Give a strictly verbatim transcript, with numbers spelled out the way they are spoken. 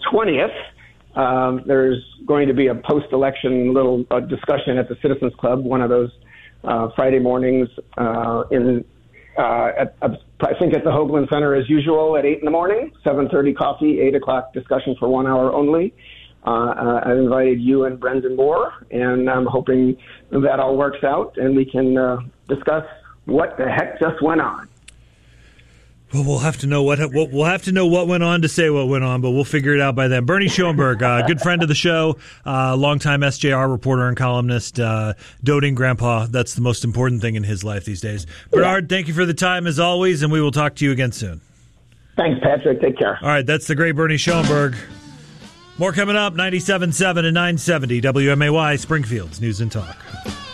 twentieth. Um, there's going to be a post-election little uh, discussion at the Citizens Club, one of those uh, Friday mornings uh, in, uh, at, uh, I think at the Hoagland Center as usual at eight in the morning, seven thirty coffee, eight o'clock discussion for one hour only. Uh, uh, I've invited you and Brendan Moore, and I'm hoping that all works out and we can uh, discuss what the heck just went on. Well, we'll have to know what we'll have to know what went on to say what went on, but we'll figure it out by then. Bernie Schoenberg, uh, good friend of the show, uh, longtime S J R reporter and columnist, uh, doting grandpa. That's the most important thing in his life these days. Bernard, yeah. Thank you for the time as always, and we will talk to you again soon. Thanks, Patrick. Take care. All right, that's the great Bernie Schoenberg. More coming up, ninety-seven point seven and nine seventy W M A Y, Springfield's News and Talk.